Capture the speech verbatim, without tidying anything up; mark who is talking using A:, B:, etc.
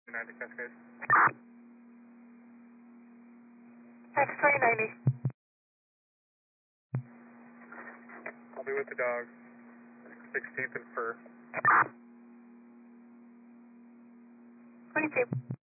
A: ninety Cascade.
B: X twenty ninety.
A: I'll be with the dog. sixteenth and Fur.
B: twenty-two.